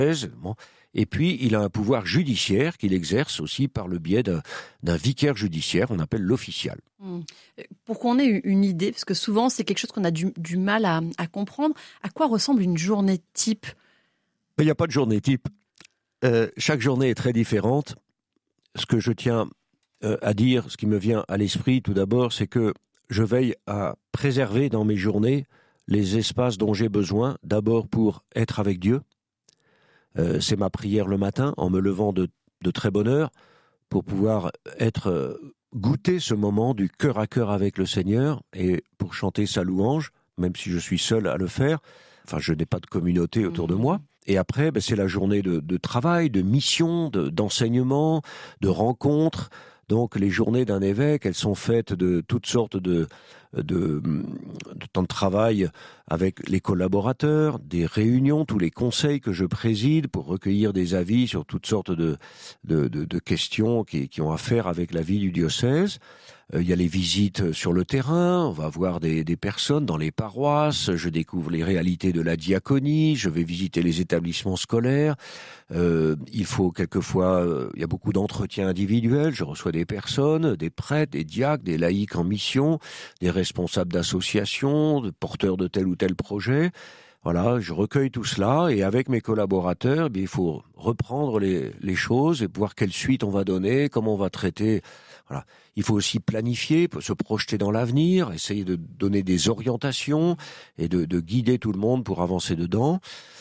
Bon. Et puis, il a un pouvoir judiciaire qu'il exerce aussi par le biais d'un vicaire judiciaire, on appelle l'official. Pour qu'on ait une idée, parce que souvent c'est quelque chose qu'on a du mal à comprendre, à quoi ressemble une journée type ? Il n'y a pas de journée type. Chaque journée est très différente. Ce que je tiens à dire, ce qui me vient à l'esprit tout d'abord, c'est que je veille à préserver dans mes journées les espaces dont j'ai besoin, d'abord pour être avec Dieu. C'est ma prière le matin, en me levant de très bonne heure, pour pouvoir goûter ce moment du cœur à cœur avec le Seigneur, et pour chanter sa louange, même si je suis seul à le faire. Enfin, je n'ai pas de communauté autour de moi. Et après, c'est la journée de travail, de mission, d'enseignement, de rencontres. Donc, les journées d'un évêque, elles sont faites de toutes sortes de temps de travail avec les collaborateurs, des réunions, tous les conseils que je préside pour recueillir des avis sur toutes sortes de questions qui ont à faire avec la vie du diocèse. Il y a les visites sur le terrain, on va voir des personnes dans les paroisses, je découvre les réalités de la diaconie, je vais visiter les établissements scolaires. Il faut quelquefois, il y a beaucoup d'entretiens individuels, je reçois des personnes, des prêtres, des diacres, des laïcs en mission, des responsables d'associations, de porteurs de tel ou tel projet. Voilà, je recueille tout cela et avec mes collaborateurs, il faut reprendre les choses et voir quelle suite on va donner, comment on va traiter. Voilà. Il faut aussi planifier, se projeter dans l'avenir, essayer de donner des orientations et de guider tout le monde pour avancer dedans.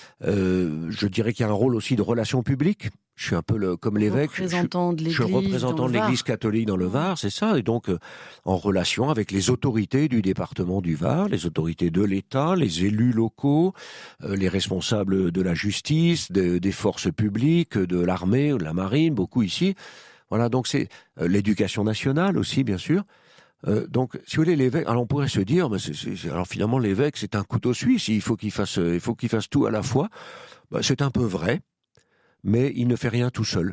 Je dirais qu'il y a un rôle aussi de relations publiques. Je suis un peu comme l'évêque. Je suis représentant de l'Église catholique dans le Var, c'est ça. Et donc, en relation avec les autorités du département du Var, les autorités de l'État, les élus locaux, les responsables de la justice, des forces publiques, de l'armée, de la marine, beaucoup ici. Voilà, donc c'est l'éducation nationale aussi, bien sûr. Donc, si vous voulez, l'évêque, alors on pourrait se dire, alors finalement, l'évêque, c'est un couteau suisse, il faut qu'il fasse tout à la fois. C'est un peu vrai, mais il ne fait rien tout seul.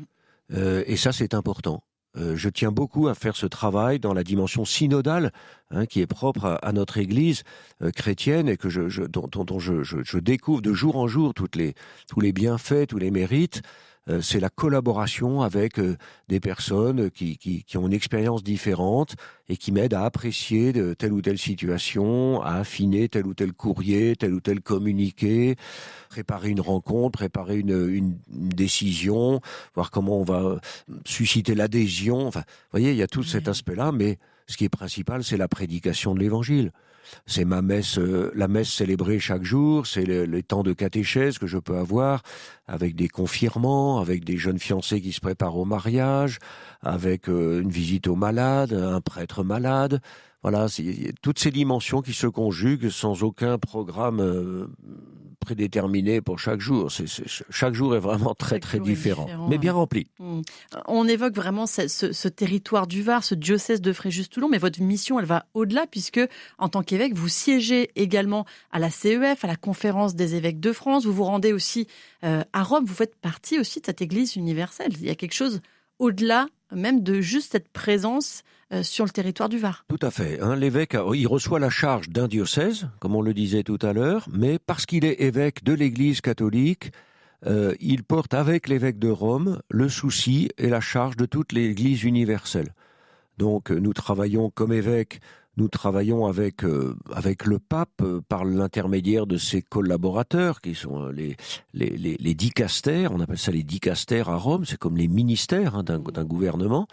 Et ça, c'est important. Je tiens beaucoup à faire ce travail dans la dimension synodale, qui est propre à notre Église chrétienne et que dont je découvre de jour en jour tous les bienfaits, tous les mérites. C'est la collaboration avec des personnes qui ont une expérience différente et qui m'aident à apprécier de telle ou telle situation, à affiner tel ou tel courrier, tel ou tel communiqué, préparer une rencontre, préparer une décision, voir comment on va susciter l'adhésion. Enfin, vous voyez, il y a tout cet aspect-là, mais ce qui est principal, c'est la prédication de l'Évangile. C'est ma messe, la messe célébrée chaque jour, c'est les temps de catéchèse que je peux avoir avec des confirmants, avec des jeunes fiancés qui se préparent au mariage, avec une visite aux malades, un prêtre malade. Voilà, c'est toutes ces dimensions qui se conjuguent sans aucun programme prédéterminé pour chaque jour. Chaque jour est vraiment très différent, mais bien rempli. On évoque vraiment ce territoire du Var, ce diocèse de Fréjus-Toulon, mais votre mission, elle va au-delà, puisque en tant qu'évêque, vous siégez également à la CEF, à la Conférence des évêques de France, vous vous rendez aussi à Rome, vous faites partie aussi de cette Église universelle. Il y a quelque chose au-delà même de juste cette présence sur le territoire du Var. Tout à fait. L'évêque, il reçoit la charge d'un diocèse, comme on le disait tout à l'heure, mais parce qu'il est évêque de l'Église catholique, il porte avec l'évêque de Rome le souci et la charge de toute l'Église universelle. Donc nous travaillons comme évêque, nous travaillons avec le pape par l'intermédiaire de ses collaborateurs qui sont les dicastères, on appelle ça les dicastères à Rome, c'est comme les ministères d'un gouvernement.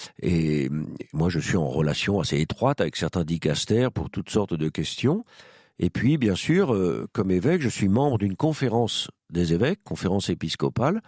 Et moi je suis en relation assez étroite avec certains dicastères pour toutes sortes de questions. Et puis bien sûr, comme évêque, je suis membre d'une conférence des évêques, conférence épiscopale.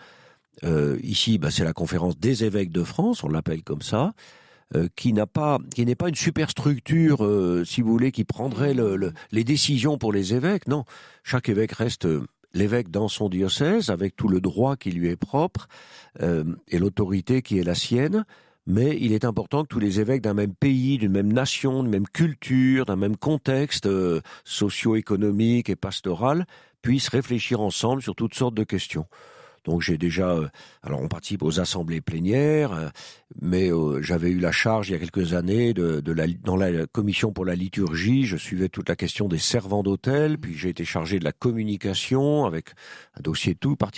Ici, c'est la conférence des évêques de France, on l'appelle comme ça. Qui n'est pas une superstructure, si vous voulez, qui prendrait les décisions pour les évêques. Non, chaque évêque reste l'évêque dans son diocèse, avec tout le droit qui lui est propre et l'autorité qui est la sienne. Mais il est important que tous les évêques d'un même pays, d'une même nation, d'une même culture, d'un même contexte socio-économique et pastoral puissent réfléchir ensemble sur toutes sortes de questions. Donc j'ai déjà, alors on participe aux assemblées plénières, mais j'avais eu la charge il y a quelques années dans la commission pour la liturgie, je suivais toute la question des servants d'hôtel, puis j'ai été chargé de la communication avec un dossier tout particulier